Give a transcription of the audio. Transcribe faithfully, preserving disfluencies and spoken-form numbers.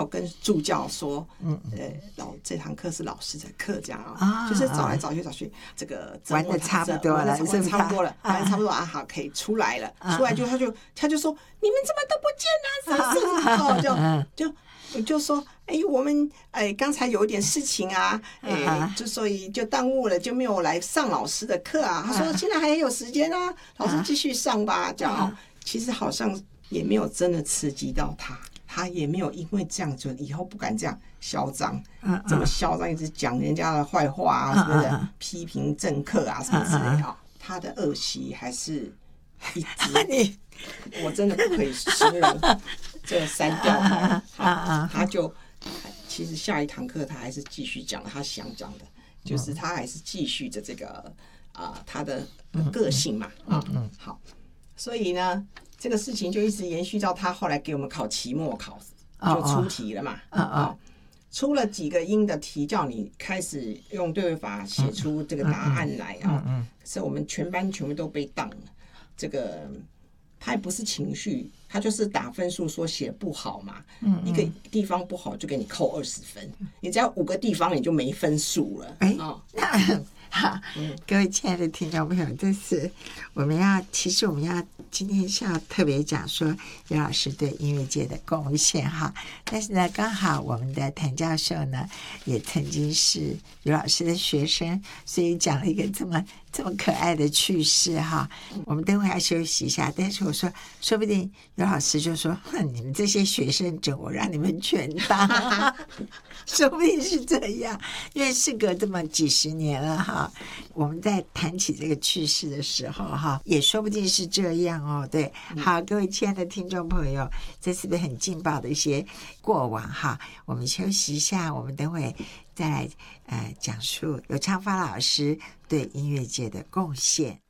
跟助教说，嗯，呃，老这堂课是老师的课，这样啊，就是找来找去找去，这个玩的差不多了， 玩的差不多了，玩的差不多啊，好，可以出来了，出来就他就他就说，你们怎么都不见啊？什么事？哦，就就。我就说，哎，我们哎刚才有一点事情啊，哎，就所以就耽误了，就没有来上老师的课啊。他说现在还有时间啊，老师继续上吧。这样哦，其实好像也没有真的刺激到他，他也没有因为这样就以后不敢这样嚣张，这么嚣张一直讲人家的坏话啊，什么的，批评政客啊什么之类的。他的恶习还是一直，我真的不可以形容。这删掉他，他他就其实下一堂课他还是继续讲他想讲的，就是他还是继续着这个啊、呃、他的个性嘛啊、嗯、好，所以呢这个事情就一直延续到他后来给我们考期末考就出题了嘛啊、哦、出了几个音的题叫你开始用对位法写出这个答案来啊、哦，可是我们全班全部都被当了，这个他也不是情绪。他就是打分数说写不好嘛，嗯嗯一个地方不好就给你扣二十分，你只要五个地方你就没分数了。 哎、哦，那好、嗯，各位亲爱的听众朋友，这是我们要，其实我们要今天是要特别讲说尤老师对音乐界的贡献哈。但是呢，刚好我们的谭教授呢也曾经是尤老师的学生，所以讲了一个这么这么可爱的趣事哈。我们等会要休息一下，但是我说，说不定尤老师就说：“哼，你们这些学生证，我让你们全当。”说不定是这样，因为事隔这么几十年了哈，我们在谈起这个趣事的时候哈，也说不定是这样哦。对，好，各位亲爱的听众朋友，这是不是很劲爆的一些过往哈？我们休息一下，我们等会再来呃讲述尤昌发老师对音乐界的贡献。